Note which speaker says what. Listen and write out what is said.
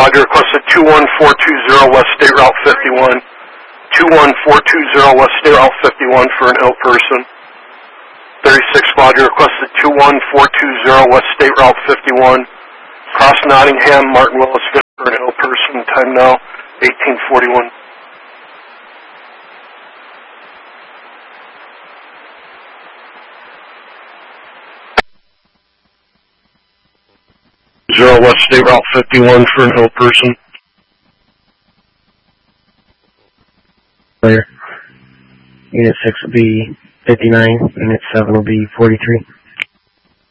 Speaker 1: Roger, requested 21420 West State Route 51. 21420 West State Route 51 for an ill person. 36 Roger, requested 21420 West State Route 51. Cross Nottingham, Martin Willis for an ill person. Time now, 1841. Zero West State Route 51 for an ill person.
Speaker 2: Unit 6 will be 59, Unit 7 will be 43.